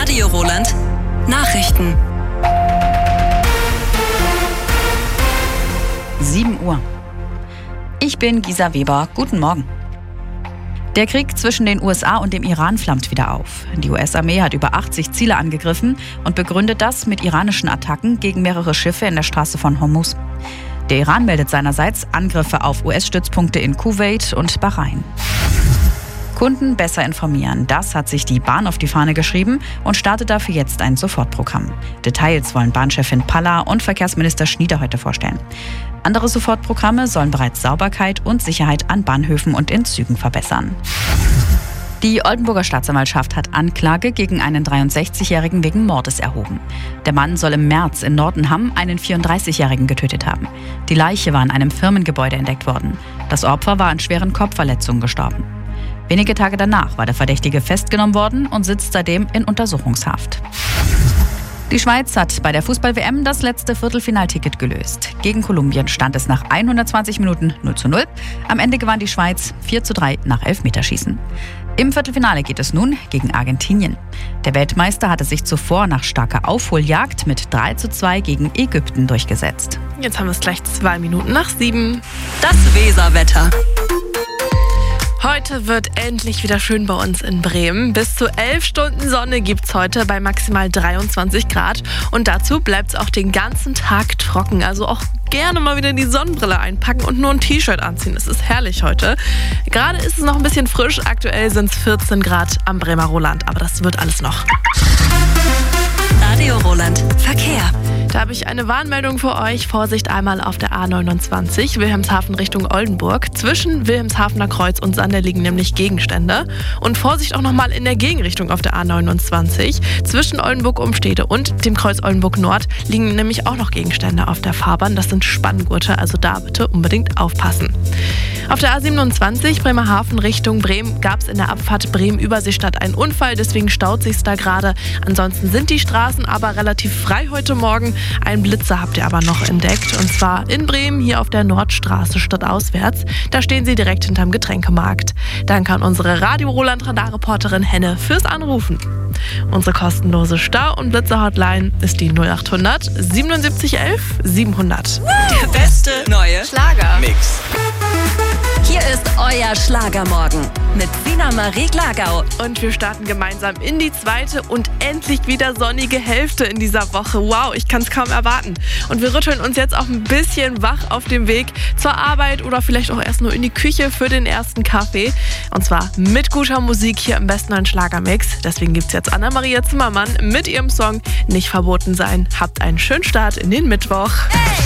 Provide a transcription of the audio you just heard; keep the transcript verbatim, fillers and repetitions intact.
Radio Roland Nachrichten. sieben Uhr. Ich bin Gisa Weber. Guten Morgen. Der Krieg zwischen den U S A und dem Iran flammt wieder auf. Die U S-Armee hat über achtzig Ziele angegriffen und begründet das mit iranischen Attacken gegen mehrere Schiffe in der Straße von Hormuz. Der Iran meldet seinerseits Angriffe auf U S-Stützpunkte in Kuwait und Bahrain. Kunden besser informieren. Das hat sich die Bahn auf die Fahne geschrieben und startet dafür jetzt ein Sofortprogramm. Details wollen Bahnchefin Palla und Verkehrsminister Schnieder heute vorstellen. Andere Sofortprogramme sollen bereits Sauberkeit und Sicherheit an Bahnhöfen und in Zügen verbessern. Die Oldenburger Staatsanwaltschaft hat Anklage gegen einen dreiundsechzigjährigen wegen Mordes erhoben. Der Mann soll im März in Nordenham einen vierunddreißigjährigen getötet haben. Die Leiche war in einem Firmengebäude entdeckt worden. Das Opfer war an schweren Kopfverletzungen gestorben. Wenige Tage danach war der Verdächtige festgenommen worden und sitzt seitdem in Untersuchungshaft. Die Schweiz hat bei der Fußball-W M das letzte Viertelfinalticket gelöst. Gegen Kolumbien stand es nach hundertzwanzig Minuten null zu null. Am Ende gewann die Schweiz vier zu drei nach Elfmeterschießen. Im Viertelfinale geht es nun gegen Argentinien. Der Weltmeister hatte sich zuvor nach starker Aufholjagd mit drei zu zwei gegen Ägypten durchgesetzt. Jetzt haben wir es gleich zwei Minuten nach sieben. Das Weserwetter. Heute wird endlich wieder schön bei uns in Bremen. Bis zu elf Stunden Sonne gibt's heute bei maximal dreiundzwanzig Grad. Und dazu bleibt's auch den ganzen Tag trocken. Also auch gerne mal wieder die Sonnenbrille einpacken und nur ein T-Shirt anziehen. Es ist herrlich heute. Gerade ist es noch ein bisschen frisch. Aktuell sind es vierzehn Grad am Bremer Roland. Aber das wird alles noch. Radio Roland Verkehr. Da habe ich eine Warnmeldung für euch. Vorsicht einmal auf der A neunundzwanzig, Wilhelmshaven Richtung Oldenburg. Zwischen Wilhelmshavener Kreuz und Sander liegen nämlich Gegenstände. Und Vorsicht auch nochmal in der Gegenrichtung auf der A neunundzwanzig. Zwischen Oldenburg-Umstede und dem Kreuz Oldenburg Nord liegen nämlich auch noch Gegenstände auf der Fahrbahn. Das sind Spanngurte, also da bitte unbedingt aufpassen. Auf der A siebenundzwanzig, Bremerhaven Richtung Bremen, gab es in der Abfahrt Bremen-Überseestadt einen Unfall. Deswegen staut sich's da gerade. Ansonsten sind die Straßen aber relativ frei heute Morgen. Einen Blitzer habt ihr aber noch entdeckt. Und zwar in Bremen, hier auf der Nordstraße stadtauswärts. Da stehen sie direkt hinterm Getränkemarkt. Danke an unsere Radio Roland Radarreporterin Henne fürs Anrufen. Unsere kostenlose Stau- und Blitzer-Hotline ist die null achthundert siebenundsiebzig elf siebenhundert. Der beste neue Schlager-Mix. Hier ist euer Schlagermorgen mit Sina Marie Glagau. Und wir starten gemeinsam in die zweite und endlich wieder sonnige Hälfte in dieser Woche. Wow, ich kann es kaum erwarten. Und wir rütteln uns jetzt auch ein bisschen wach auf dem Weg zur Arbeit oder vielleicht auch erst nur in die Küche für den ersten Kaffee. Und zwar mit guter Musik hier im besten neuen Schlagermix. Deswegen gibt's jetzt Anna-Maria Zimmermann mit ihrem Song Nicht verboten sein. Habt einen schönen Start in den Mittwoch. Hey!